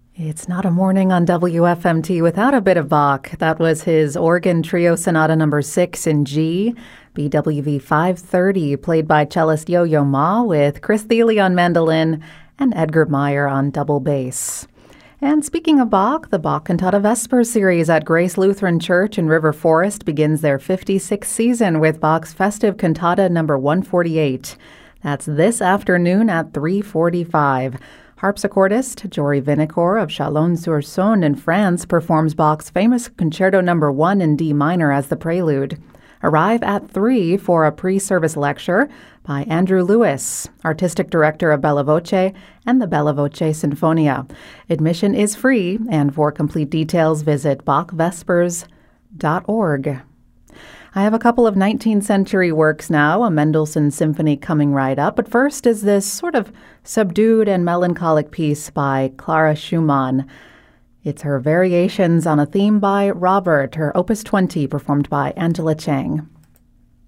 It's not a morning on WFMT without a bit of Bach. That was his organ trio sonata number 6 in G, BWV 530, played by cellist Yo-Yo Ma with Chris Thile on mandolin and Edgar Meyer on double bass. And speaking of Bach, the Bach Cantata Vespers series at Grace Lutheran Church in River Forest begins their 56th season with Bach's festive cantata number 148. That's this afternoon at 3:45. Harpsichordist Jory Vinacourt of Chalon-sur-Saône in France performs Bach's famous Concerto No. 1 in D minor as the prelude. Arrive at 3 for a pre-service lecture by Andrew Lewis, artistic director of Bella Voce and the Bella Voce Sinfonia. Admission is free, and for complete details, visit bachvespers.org. I have a couple of 19th century works now, a Mendelssohn symphony coming right up. But first is this sort of subdued and melancholic piece by Clara Schumann. It's her Variations on a Theme by Robert, her Opus 20, performed by Angela Chang.